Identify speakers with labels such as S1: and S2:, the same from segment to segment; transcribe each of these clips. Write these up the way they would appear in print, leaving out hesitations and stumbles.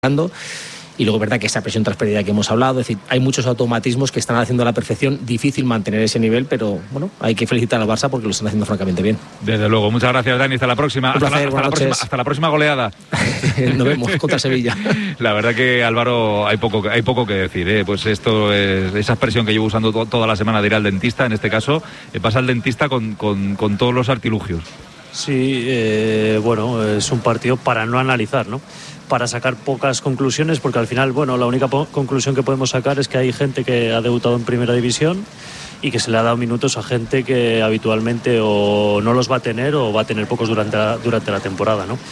S1: Y luego es verdad que esa presión tras pérdida que hemos hablado, es decir, hay muchos automatismos que están haciendo a la perfección difícil mantener ese nivel, pero bueno, hay que felicitar al Barça porque lo están haciendo francamente bien.
S2: Desde luego, muchas gracias, Dani, hasta la próxima. Hasta la próxima goleada.
S1: Nos vemos contra Sevilla.
S2: La verdad que, Álvaro, hay poco que decir, ¿eh? Pues esto es esa expresión que llevo usando toda la semana de ir al dentista, en este caso, pasa al dentista con todos los artilugios.
S3: Sí, bueno, es un partido para no analizar, ¿no? Para sacar pocas conclusiones, porque al final, bueno, la única conclusión que podemos sacar es que hay gente que ha debutado en Primera División y que se le ha dado minutos a gente que habitualmente o no los va a tener o va a tener pocos durante la temporada, ¿no?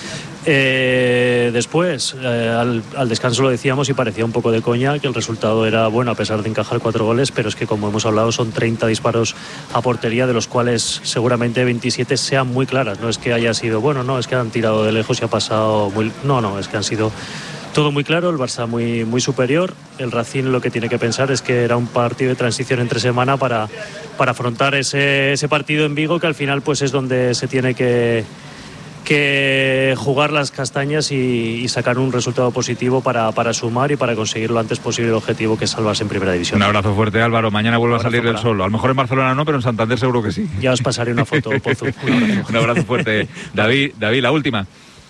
S3: Después, al descanso lo decíamos y parecía un poco de coña que el resultado era bueno a pesar de encajar 4 goles, pero es que, como hemos hablado, son 30 disparos a portería, de los cuales seguramente 27 sean muy claras. No es que haya sido, bueno, no, es que han tirado de lejos y ha pasado muy... No, es que han sido todo muy claro, el Barça muy superior. El Racing lo que tiene que pensar es que era un partido de transición entre semana para afrontar ese partido en Vigo, que al final pues es donde se tiene que jugar las castañas y sacar un resultado positivo para sumar y para conseguir lo antes posible el objetivo, que es salvarse en Primera División.
S2: Un abrazo fuerte, Álvaro. Mañana vuelve a salir el sol. A lo mejor en Barcelona no, pero en Santander seguro que sí.
S3: Ya os pasaré una foto, Pozu.
S2: Un abrazo fuerte. David, la última.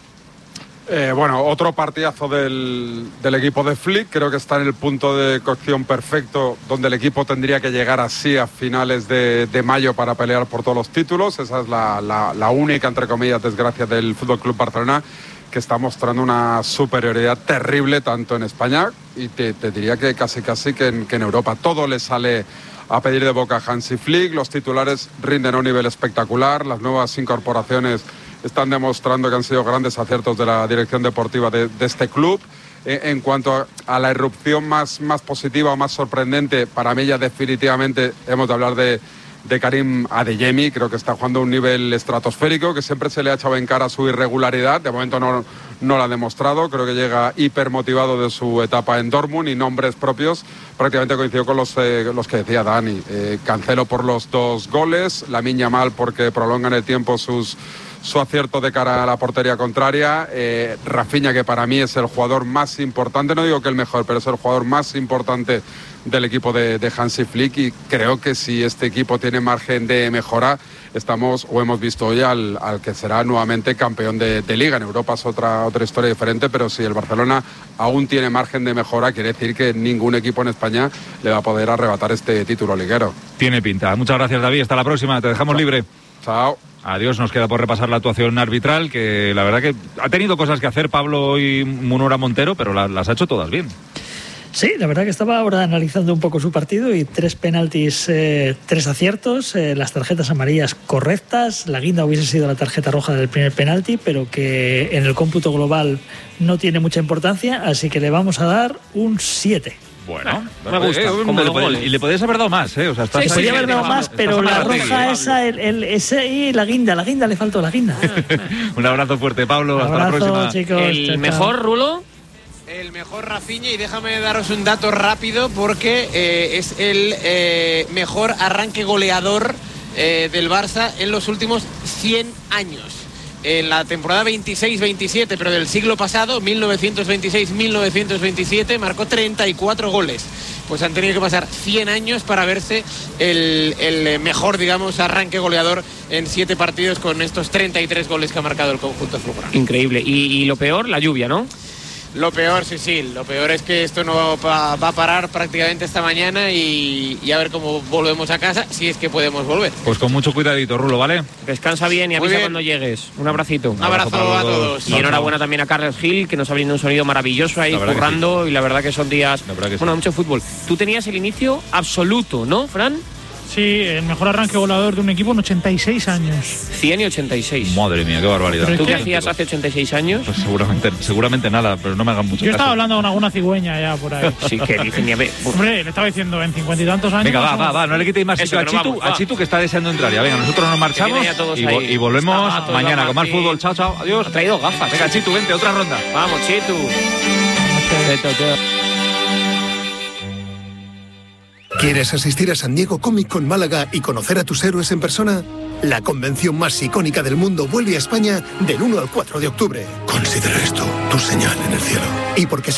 S4: Bueno, otro partidazo del equipo de Flick. Creo que está en el punto de cocción perfecto, donde el equipo tendría que llegar así a finales de mayo para pelear por todos los títulos. Esa es la única, entre comillas, desgracia del FC Barcelona, que está mostrando una superioridad terrible tanto en España y te diría que casi que en Europa. Todo le sale a pedir de boca a Hansi Flick. Los titulares rinden a un nivel espectacular. Las nuevas incorporaciones están demostrando que han sido grandes aciertos de la dirección deportiva de este club. En cuanto a la irrupción más positiva o más sorprendente, para mí ya definitivamente hemos de hablar de Karim Adeyemi. Creo que está jugando a un nivel estratosférico, que siempre se le ha echado en cara su irregularidad. De momento no lo ha demostrado. Creo que llega hipermotivado de su etapa en Dortmund, y nombres propios prácticamente coincidió con los que decía Dani. Cancelo por los 2 goles, Lamine Yamal porque prolongan el tiempo su acierto de cara a la portería contraria, Rafinha, que para mí es el jugador más importante, no digo que el mejor, pero es el jugador más importante del equipo de Hansi Flick, y creo que si este equipo tiene margen de mejora, hemos visto hoy al que será nuevamente campeón de Liga. En Europa es otra historia diferente, pero si el Barcelona aún tiene margen de mejora, quiere decir que ningún equipo en España le va a poder arrebatar este título liguero.
S2: Tiene pinta. Muchas gracias, David. Hasta la próxima. Te dejamos libre.
S4: Chao.
S2: Adiós, nos queda por repasar la actuación arbitral, que la verdad que ha tenido cosas que hacer Pablo y Munora Montero, pero las ha hecho todas bien.
S5: Sí, la verdad que estaba ahora analizando un poco su partido y 3 penaltis, 3 aciertos, las tarjetas amarillas correctas. La guinda hubiese sido la tarjeta roja del primer penalti, pero que en el cómputo global no tiene mucha importancia, así que le vamos a dar un 7.
S2: Bueno,
S6: me gusta.
S2: Y le podías haber dado más, ¿eh? O sea,
S5: sí, podría haber dado más, pero la roja esa, ese y la guinda le faltó la guinda.
S2: Un abrazo fuerte, Pablo. Hasta la próxima.
S5: Chicos,
S6: el mejor, Rulo.
S7: El mejor Rafinha, y déjame daros un dato rápido porque es el mejor arranque goleador del Barça en los últimos 100 años. En la temporada 26-27, pero del siglo pasado, 1926-1927, marcó 34 goles. Pues han tenido que pasar 100 años para verse el mejor, digamos, arranque goleador en 7 partidos, con estos 33 goles que ha marcado el conjunto azulgrana.
S6: Increíble. Y lo peor, la lluvia, ¿no?
S7: Lo peor, sí. Lo peor es que esto no va a parar prácticamente esta mañana, y a ver cómo volvemos a casa, si es que podemos volver.
S2: Pues con mucho cuidadito, Rulo, ¿vale?
S6: Descansa bien y avisa cuando llegues. Un abracito.
S7: Un abrazo a todos.
S6: Y enhorabuena también a Carles Gil, que nos ha brindado un sonido maravilloso ahí currando, y la verdad que son días, mucho fútbol. Tú tenías el inicio absoluto, ¿no, Fran?
S8: Sí, el mejor arranque volador de un equipo en 86 años.
S6: 100 y 86.
S2: Madre mía, qué barbaridad.
S6: ¿Tú qué hacías hace 86 años?
S2: Pues seguramente nada, pero no me hagan mucho
S8: Yo estaba hablando con alguna cigüeña ya por ahí.
S6: Sí, que dicen ni a ver.
S8: Hombre, le estaba diciendo en 50 y tantos años.
S2: Venga, va, no le quitéis más sitio a Chitu, que está deseando entrar ya. Venga, nosotros nos marchamos y volvemos mañana con más fútbol. Chao, adiós.
S6: Ha traído gafas.
S2: Venga, Chitu, vente, otra ronda.
S6: Vamos, Chitu.
S9: ¿Quieres asistir a San Diego Comic Con Málaga y conocer a tus héroes en persona? La convención más icónica del mundo vuelve a España del 1 al 4 de octubre. Considera esto tu señal en el cielo. Y porque